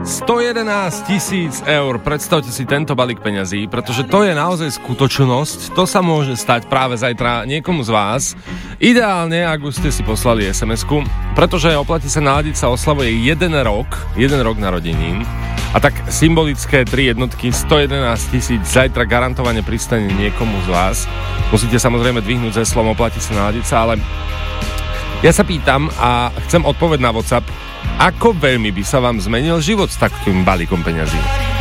111 000 eur, predstavte si tento balík peňazí, pretože to je naozaj skutočnosť, to sa môže stať práve zajtra niekomu z vás. Ideálne, ak už ste si poslali SMS-ku, pretože oplatí sa naladiť sa oslavuje jeden rok narodenín. A tak symbolické 3 jednotky, 111 000, zajtra garantovane pristane niekomu z vás. Musíte samozrejme dvihnúť zeslom, oplatí sa naladiť sa, ale ja sa pýtam a chcem odpoveď na WhatsApp, ako veľmi by sa vám zmenil život s takým balíkom peňazí.